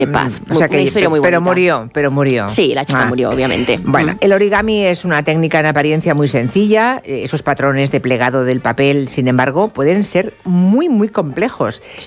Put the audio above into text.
paz. O sea que, una historia muy bonita. pero murió. Sí, la chica murió, obviamente. Bueno, el origami es una técnica en apariencia muy sencilla. Esos patrones de plegado del papel, sin embargo, pueden ser muy, muy complejos. Sí.